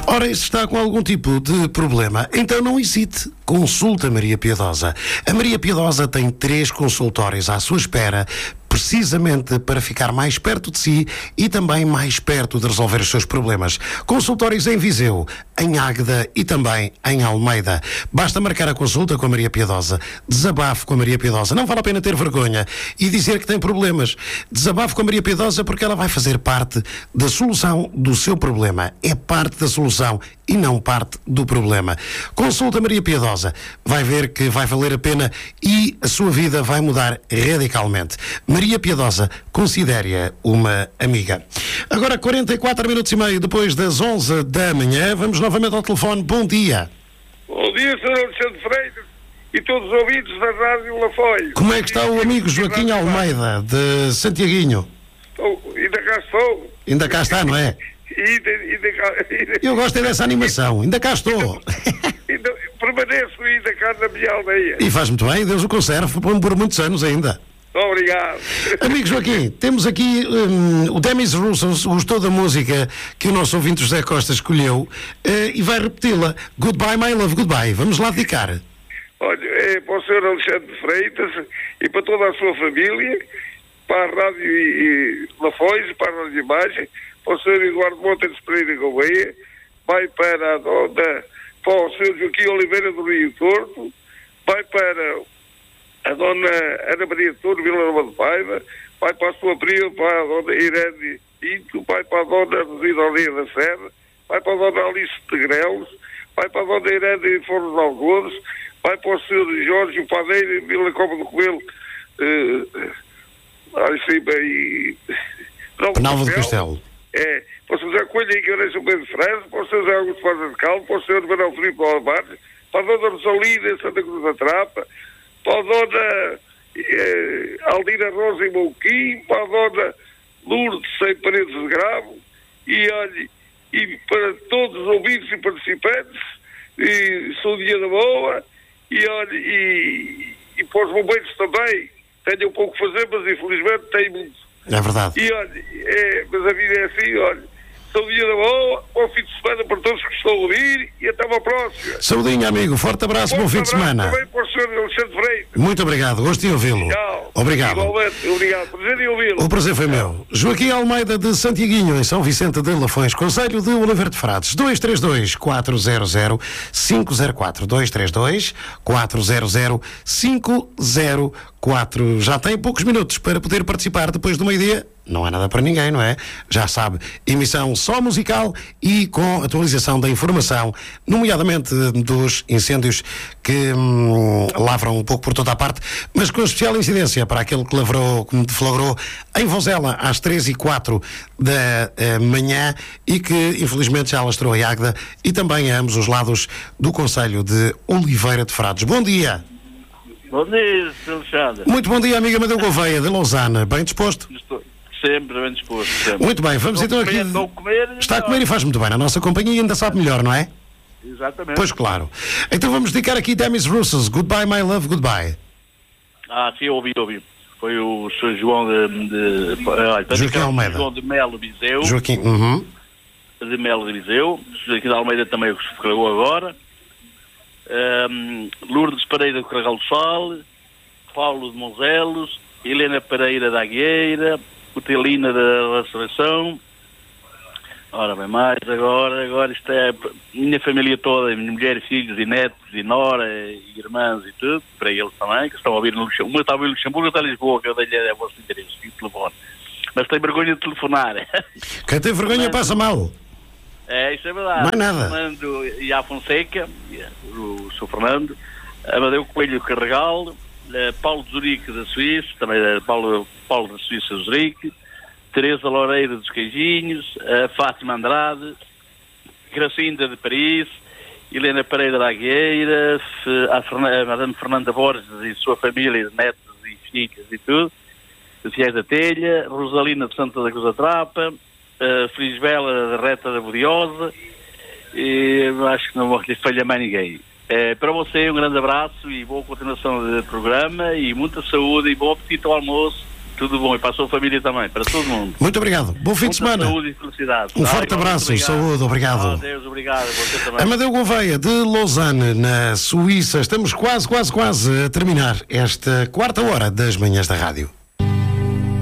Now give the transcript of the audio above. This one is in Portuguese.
Ora, se está com algum tipo de problema, então não hesite. Consulta Maria Piedosa. A Maria Piedosa tem 3 consultórios à sua espera, precisamente para ficar mais perto de si e também mais perto de resolver os seus problemas. Consultórios em Viseu, em Águeda e também em Almeida. Basta marcar a consulta com a Maria Piedosa. Desabafe com a Maria Piedosa. Não vale a pena ter vergonha e dizer que tem problemas. Desabafe com a Maria Piedosa porque ela vai fazer parte da solução do seu problema. É parte da solução e não parte do problema. Consulta Maria Piedosa. Vai ver que vai valer a pena e a sua vida vai mudar radicalmente. Maria Piedosa, considere-a uma amiga. Agora, 44 minutos e meio depois das 11 da manhã, vamos novamente ao telefone. Bom dia. Bom dia, Sr. Alexandre Freitas e todos os ouvintes da Rádio Lafões. Como é que está o amigo Joaquim Almeida, de Santiaguinho? Ainda cá estou. Ainda cá está, não é? Eu gosto dessa animação. Ainda cá estou. Permaneço ainda cá na minha aldeia. E faz muito bem, Deus o conserve por muitos anos ainda. Obrigado. Amigo Joaquim, temos aqui o Demis Roussos, gostou da música que o nosso ouvinte José Costa escolheu e vai repeti-la. Goodbye, my love, goodbye. Vamos lá dedicar. Olha, é para o Sr. Alexandre Freitas e para toda a sua família, para a Rádio e Lafões, para a Rádio Imagem, para o Sr. Eduardo Montes Pereira Gouveia, vai para a dona, para o Sr. Joaquim Oliveira do Rio Torto, vai para a dona Ana Maria Touro, Vila Nova de Paiva, vai para a sua prima, para a dona Irene Pinto, vai para a dona Rosidolia da Serra, vai para a dona Alice de Grelos, vai para a dona Irene Fornos Algodos, vai para o Sr. Jorge o Padeiro, Vila Cova do Coelho, e Penalva de Castelo. É, para o Sr. José Coelho e Guimarães São Pedro de França, para o Sr. José Augusto Forza de Caldo, para o Sr. Manuel Filipe Alvares, para a dona Rosalina Santa Cruz da Trapa, para a dona Aldina Rosa e Mouquim, para a dona Lourdes Sem Paredes de Gravo, e olhe, e para todos os ouvintes e participantes, e saúde da boa, e olhe, e para os bombeiros também, tenho um pouco a fazer, mas infelizmente tenho muito. É verdade. E olha, mas a vida é assim, olha, saúde da boa, bom fim de semana para todos que estão a ouvir e até uma próxima. Saudinha, amigo, forte abraço, bom fim de semana. Também para o Sr. Alexandre Freitas. Muito obrigado, gosto de ouvi-lo. Tchau. Obrigado. Igualmente, obrigado, prazer em ouvi-lo. O prazer foi meu. Joaquim Almeida de Santiaguinho, em São Vicente de Lafões, concelho de Oliveira de Frades, 232-400-504, 232-400-504. Já tem poucos minutos para poder participar depois do meio-dia. Não é nada para ninguém, não é? Já sabe, emissão só musical e com atualização da informação, nomeadamente dos incêndios que lavram um pouco por toda a parte, mas com especial incidência para aquele que deflagrou em Vozela às 3h04 da manhã e que infelizmente já alastrou em Águeda e também a ambos os lados do concelho de Oliveira de Frades. Bom dia! Bom dia, Sr. Alexandre. Muito bom dia, amiga Amadeu Gouveia, de Lousana. Bem disposto? Estou sempre bem disposto. Sempre. Muito bem, vamos então aqui... Está a comer e faz muito bem. Na nossa companhia ainda sabe melhor, não é? Exatamente. Pois claro. Então vamos dedicar aqui Demis Roussos, Goodbye, My Love, Goodbye. Sim, ouvi. Foi o Sr. João Joaquim Almeida. João de Melo Viseu. Joaquim, De Melo de Viseu. Joaquim de Almeida também o que se gravou agora. Lourdes Pereira do Carregal do Sol, Paulo de Monzelos, Helena Pereira da Agueira, Utelina da Ressurreição. Ora bem, mais agora isto é minha família toda, minha mulher, filhos e netos e nora e irmãs e tudo, para eles também, que estão a ouvir no Luxemburgo. Uma está a ouvir no Luxemburgo, outra em Lisboa, que eu dei-lhe a vosso interesse e o telefone. Mas tem vergonha de telefonar. Quem tem vergonha passa mal. É, isso é verdade. Não é nada. Fernando e a Fonseca, o Sr. Fernando, Amadeu Coelho Carregal, Paulo de Zurique da Suíça, também Paulo da Suíça Zurique, Teresa Loureiro dos Queijinhos, Fátima Andrade, Gracinda de Paris, Helena Pereira da Agueira, a Madame Fernanda Borges e sua família, netos e filhas e tudo, Fiéis da Telha, Rosalina de Santa da Cruz da Trapa, Frisbela da Reta da Budiosa, e acho que não lhe falha mais ninguém. Para você um grande abraço e boa continuação do programa e muita saúde e bom apetite ao almoço Tudo bom, e para a sua família também, para todo mundo. Muito obrigado. Bom fim de semana. Saúde e felicidade. Um forte abraço, saúde, obrigado. Deus, obrigado. Você também. Amadeu Gouveia, de Lausanne, na Suíça. Estamos quase a terminar esta quarta hora das manhãs da rádio.